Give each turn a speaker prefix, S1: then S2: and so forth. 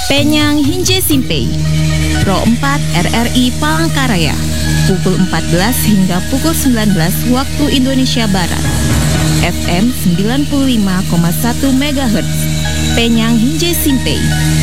S1: Penyang Hinje Simpei, Pro 4 RRI Palangkaraya, pukul 14 hingga pukul 19 waktu Indonesia Barat. FM 95,1 MHz, Penyang Hinje Simpei.